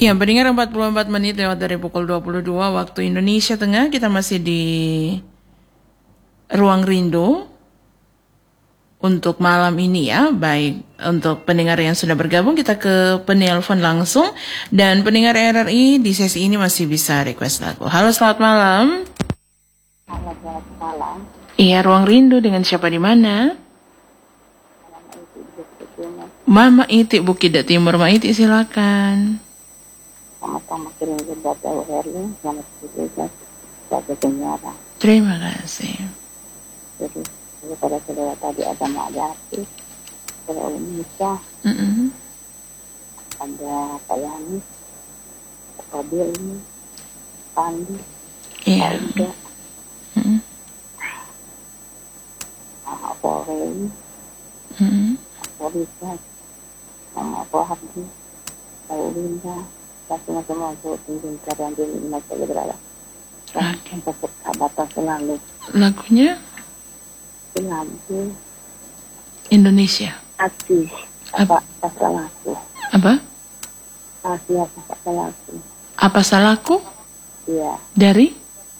Ya, pendengar 44 menit lewat dari pukul 22 waktu Indonesia Tengah. Kita masih di Ruang Rindu untuk malam ini ya. Baik, untuk pendengar yang sudah bergabung kita ke penelpon langsung. Dan pendengar RRI di sesi ini masih bisa request lagu. Halo, selamat malam. Halo, selamat malam. Iya, Ruang Rindu dengan siapa di mana? Mama Iti Bukit Timur. Mama Iti silakan. Sama-sama kirim juga jauh Herlin, selamat juga sebagai penyiaran. Terima kasih. Jadi pada saudara tadi ada Mak Yati, saudara Unisha, ada Pak Yanis, Pak Kabil ini, Pandi, Pak Ida, Pak Rey, Pak Rizal, Pak Habdi, Pak Ulinda, semua tinggal carian di masa berada. Untuk persahabatan selalu. Lagunya? Lagu Indonesia. Asih apa salahku? Apa? Asih apa salahku? Apa salahku? Iya. Dari?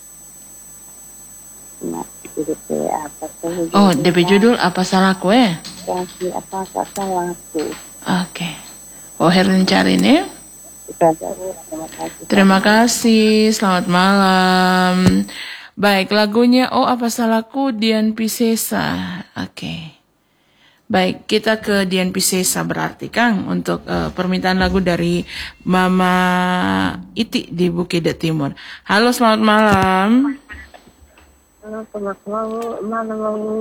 Nah, DP apa tuh? Oh, DP judul apa salahku ya? Asih apa salahku? Oke. Oh, Herlin cari nih. Terima kasih. Selamat malam. Baik, lagunya Oh Apa Salahku Dian Piscesa. Oke. Baik, kita ke Dian Piscesa berarti Kang untuk permintaan lagu dari Mama Iti di Bukit Timur. Halo, selamat malam. Halo, selamat malam.